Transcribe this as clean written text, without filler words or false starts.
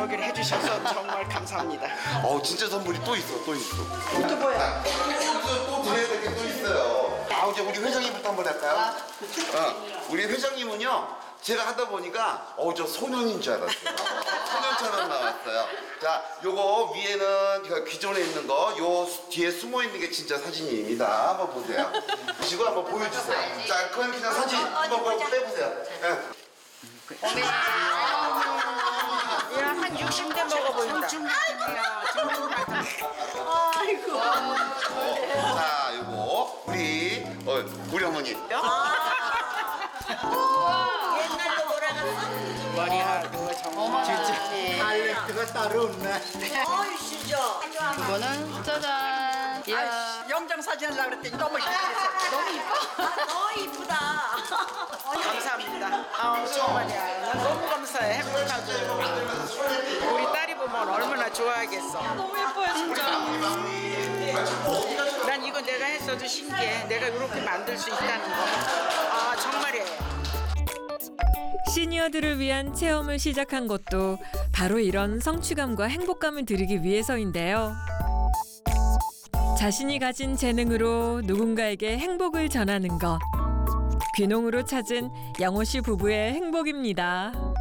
이러기를 해주셔서 정말 감사합니다. 진짜 선물이 또 있어. 또 뭐야? 또 드려야 될 게 또 있어요. 이제 우리 회장님부터 한번 할까요? 우리 회장님은요, 제가 하다 보니까 저 소년인 줄 알았어요. 소년처럼 나왔어요. 자, 요거 위에는 기존에 있는 거, 요 뒤에 숨어 있는 게 진짜 사진입니다. 한번 보세요. 보시고 한번 보여주세요. 자, 그냥 사진 한번 빼보세요. 한 60대 먹어 보인다. 아이고. 자, 요거 우리 어머니. 옛날로 돌아갔어. 머리하고 정말 진짜. 그거 따로 없네. 아이 진짜. 이거는 짜잔. 이야. 영장 사진 하려고 그랬더니 너무 이쁘겠어. 너무 이뻐. 너무 이쁘다. 감사합니다. 정말이야. 난 너무 감사해. 행복하고. 우리 딸이 보면 얼마나 좋아하겠어. 너무 예뻐요 진짜. 난 이거 내가 했어도 신기해. 내가 이렇게 만들 수 있다는 거. 정말이에요. 시니어들을 위한 체험을 시작한 것도 바로 이런 성취감과 행복감을 드리기 위해서인데요. 자신이 가진 재능으로 누군가에게 행복을 전하는 것. 귀농으로 찾은 영호 씨 부부의 행복입니다.